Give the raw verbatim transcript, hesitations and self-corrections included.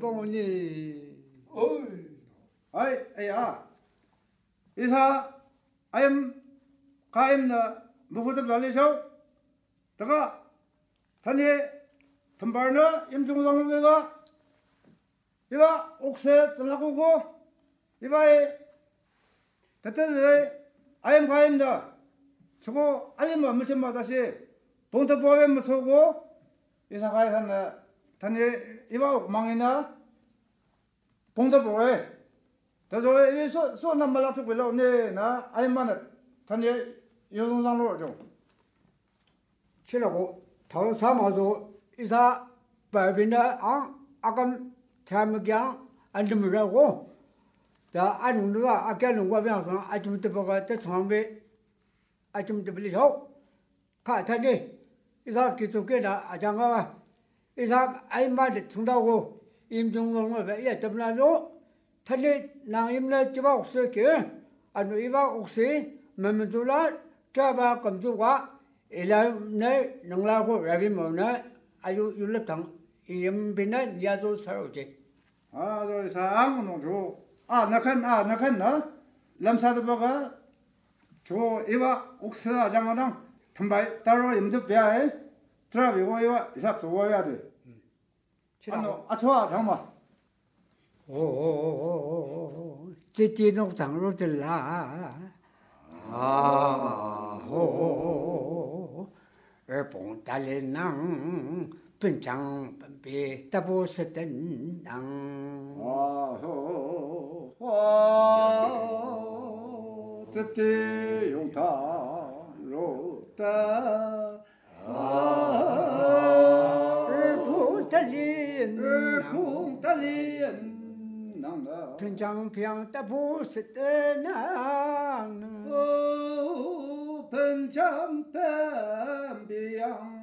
봉니 어이 아이 아야 이사 아임 가임나 무후드 달리셔 다가 단히 덤발나 임중상회가 이봐 옥새 떠나고고 이봐에 그때 아임 가임나 저거 알림 안 무슨 마다시 봉투 보에 무서고 이사 가이산나 단히 이봐 망이나 봉투 보에 저저 이소 소나 말라서 빌려 네나 아임만은 단히 요동상로 좀 치라고 더 삼아서 이사 바비나 안 아까 참경 안드무라고 다 안우가 아까는 거면서 아침부터 보가 때 처음에 아침부터 빌리서 가타니 이사 기초께나 아장가 이사 아임만 충다고 임종롱을 왜 때문에요 탈리 나임나 집아 없을게 아주 이바 혹시 매면줄라 잡아 검주가 일라네 능라고 라비모나 아주 율럽당 이엠비나 니아도 살아오지 아 저 이상 농주 아 나칸 아 나칸 나 람사도 버가 저 이바 옥스 아장아랑 탐바이 따로 임도 배아에 드라비고 이와 이사 도와야 돼 치라노 아 좋아 잠깐만 오오오오오 찌찌동 당으로 들라 아오오오오 봉달레낭 빈장 빈비 따보스던 낭 아호 와 찌찌 용타로다 아 봉달린 봉달린 빈장평 따보스던 낭 오 빈장 뱀비양